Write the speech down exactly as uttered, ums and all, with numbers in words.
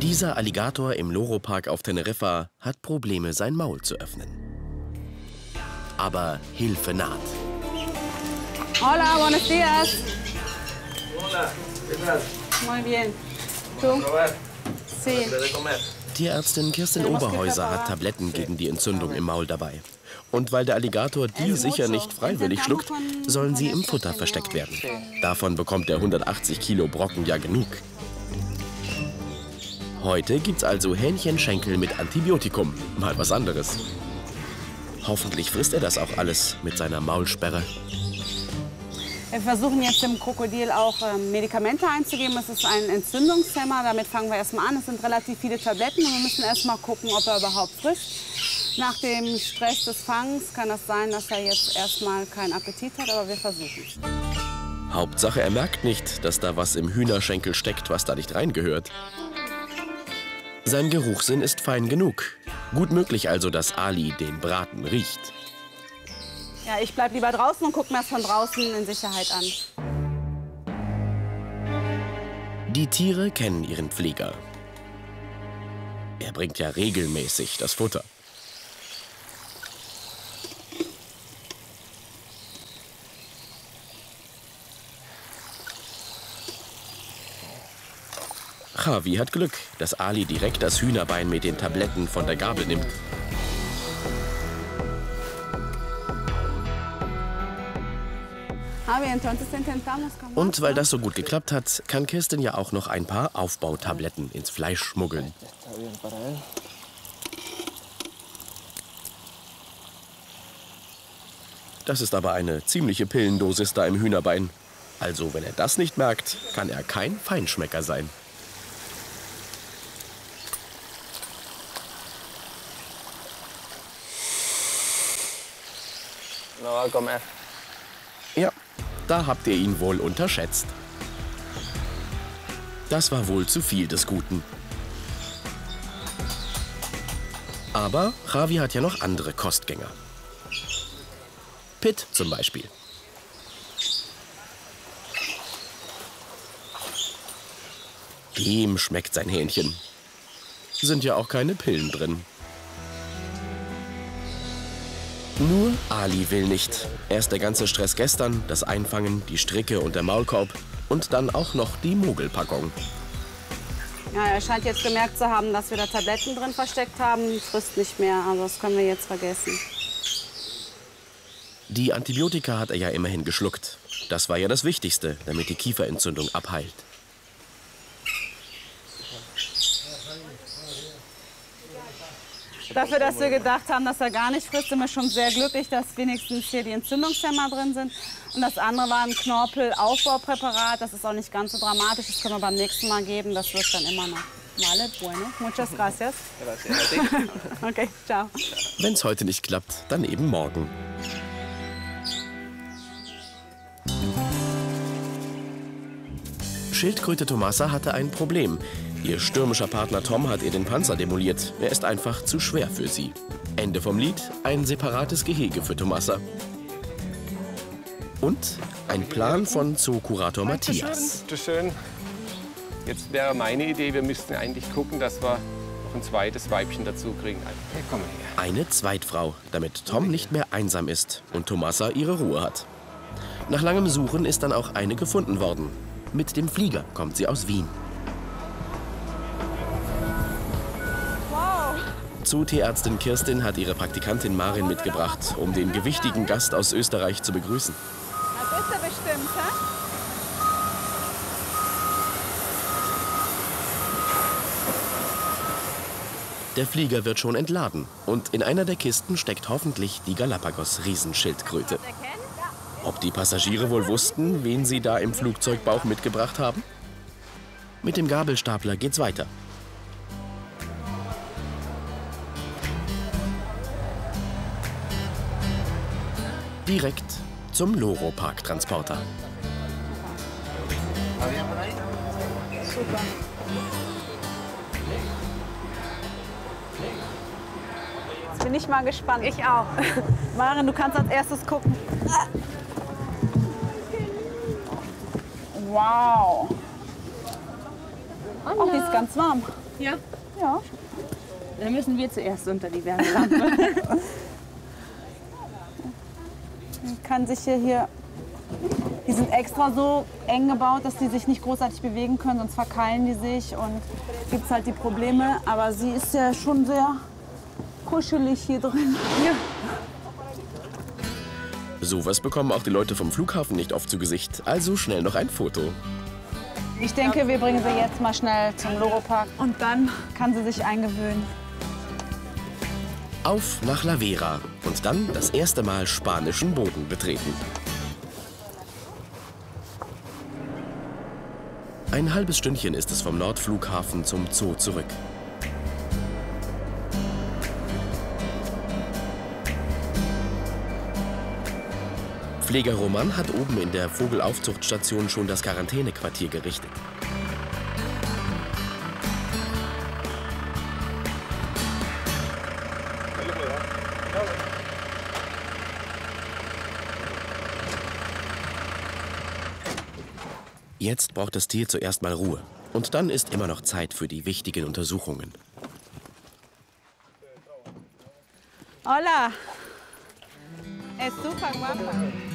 Dieser Alligator im Loro-Park auf Teneriffa hat Probleme, sein Maul zu öffnen. Aber Hilfe naht. Hola, buenos días. Hola, ¿qué tal? Muy bien. ¿Tú? Sí. Tierärztin Kirsten Oberhäuser hat Tabletten gegen die Entzündung im Maul dabei. Und weil der Alligator die sicher nicht freiwillig schluckt, sollen sie im Futter versteckt werden. Davon bekommt der hundertachtzig Kilo Brocken ja genug. Heute gibt's also Hähnchenschenkel mit Antibiotikum. Mal was anderes. Hoffentlich frisst er das auch alles mit seiner Maulsperre. Wir versuchen jetzt dem Krokodil auch ähm, Medikamente einzugeben. Es ist ein Entzündungshemmer. Damit fangen wir erstmal an. Es sind relativ viele Tabletten und wir müssen erstmal gucken, ob er überhaupt frisst. Nach dem Stress des Fangs kann das sein, dass er jetzt erstmal keinen Appetit hat, aber wir versuchen es. Hauptsache, er merkt nicht, dass da was im Hühnerschenkel steckt, was da nicht reingehört. Sein Geruchssinn ist fein genug. Gut möglich also, dass Ali den Braten riecht. Ja, ich bleib lieber draußen und gucke mir das von draußen in Sicherheit an. Die Tiere kennen ihren Pfleger. Er bringt ja regelmäßig das Futter. Javi hat Glück, dass Ali direkt das Hühnerbein mit den Tabletten von der Gabel nimmt. Und weil das so gut geklappt hat, kann Kirsten ja auch noch ein paar Aufbautabletten ins Fleisch schmuggeln. Das ist aber eine ziemliche Pillendosis da im Hühnerbein. Also wenn er das nicht merkt, kann er kein Feinschmecker sein. Ja, da habt ihr ihn wohl unterschätzt. Das war wohl zu viel des Guten. Aber Javi hat ja noch andere Kostgänger. Pitt zum Beispiel. Dem schmeckt sein Hähnchen. Sind ja auch keine Pillen drin. Nur Ali will nicht. Erst der ganze Stress gestern, das Einfangen, die Stricke und der Maulkorb und dann auch noch die Mogelpackung. Ja, er scheint jetzt gemerkt zu haben, dass wir da Tabletten drin versteckt haben. Frisst nicht mehr, also das können wir jetzt vergessen. Die Antibiotika hat er ja immerhin geschluckt. Das war ja das Wichtigste, damit die Kieferentzündung abheilt. Dafür, dass wir gedacht haben, dass er gar nicht frisst, sind wir schon sehr glücklich, dass wenigstens hier die Entzündungshemmer drin sind. Und das andere war ein Knorpelaufbaupräparat. Das ist auch nicht ganz so dramatisch. Das können wir beim nächsten Mal geben. Das wirkt dann immer noch. Vale, bueno. Muchas gracias. Okay, ciao. Wenn es heute nicht klappt, dann eben morgen. Schildkröte Tomasa hatte ein Problem. Ihr stürmischer Partner Tom hat ihr den Panzer demoliert. Er ist einfach zu schwer für sie. Ende vom Lied, ein separates Gehege für Tomasa. Und ein Plan von Zookurator Matthias. Bitte schön. Jetzt wäre meine Idee, wir müssten eigentlich gucken, dass wir noch ein zweites Weibchen dazu kriegen. Hey, komm mal her. Eine Zweitfrau, damit Tom nicht mehr einsam ist und Tomasa ihre Ruhe hat. Nach langem Suchen ist dann auch eine gefunden worden. Mit dem Flieger kommt sie aus Wien. Zootierärztin Kirsten hat ihre Praktikantin Marin mitgebracht, um den gewichtigen Gast aus Österreich zu begrüßen. Das ist er bestimmt, hä? Der Flieger wird schon entladen und in einer der Kisten steckt hoffentlich die Galapagos-Riesenschildkröte. Ob die Passagiere wohl wussten, wen sie da im Flugzeugbauch mitgebracht haben? Mit dem Gabelstapler geht's weiter. Direkt zum Loro-Park-Transporter. Super. Jetzt bin ich mal gespannt. Ich auch. Maren, du kannst als erstes gucken. Wow. Oh, die ist ganz warm. Ja. Ja. Dann müssen wir zuerst unter die Wärmelampe. Man kann sich hier, hier... Die sind extra so eng gebaut, dass die sich nicht großartig bewegen können, sonst verkeilen die sich und gibt es halt die Probleme. Aber sie ist ja schon sehr kuschelig hier drin. Ja. Sowas bekommen auch die Leute vom Flughafen nicht oft zu Gesicht. Also schnell noch ein Foto. Ich denke, wir bringen sie jetzt mal schnell zum Loro-Park und dann kann sie sich eingewöhnen. Auf nach La Vera und dann das erste Mal spanischen Boden betreten. Ein halbes Stündchen ist es vom Nordflughafen zum Zoo zurück. Pfleger Roman hat oben in der Vogelaufzuchtstation schon das Quarantänequartier gerichtet. Jetzt braucht das Tier zuerst mal Ruhe. Und dann ist immer noch Zeit für die wichtigen Untersuchungen. Hola. Es super guapa.